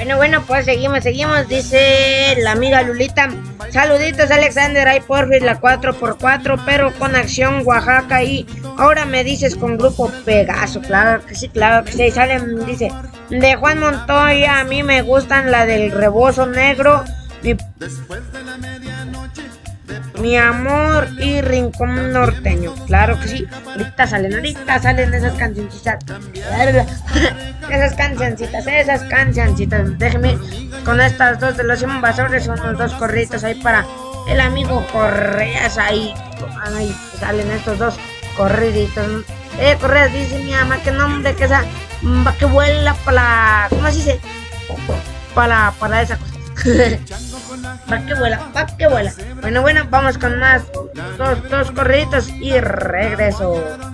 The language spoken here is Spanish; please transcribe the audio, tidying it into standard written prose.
Bueno, pues seguimos, dice la amiga Lulita. Saluditos, Alexander, ahí porfis la 4x4, pero con Acción Oaxaca. Y ahora me dices con Grupo Pegaso. Claro que sí, salen, dice, de Juan Montoya, a mí me gustan la del Rebozo Negro, mi amor y Rincón Norteño. Claro que sí, ahorita salen esas cancioncitas. esas cancioncitas. Déjeme con estas dos de los invasores, unos dos corritos ahí para el amigo Correas. Ahí salen estos dos corriditos. Correas, dice mi mamá que nombre, que esa va que vuela para, ¿cómo se dice? Para esa cosa. Va que vuela. Bueno, vamos con más dos corriditos y regreso.